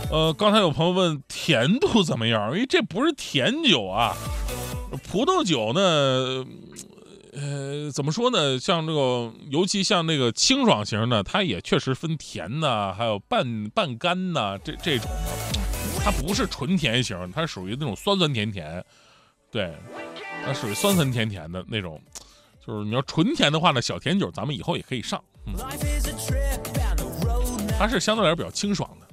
刚才有朋友问甜度怎么样，因为这不是甜酒啊，葡萄酒呢。怎么说呢？像这个，尤其像那个清爽型的，它也确实分甜的，还有半干的这种的，它不是纯甜型，它属于那种酸酸甜甜，对，它属于酸酸甜甜的那种。就是你要纯甜的话呢，小甜酒咱们以后也可以上，它是相对来说比较清爽的。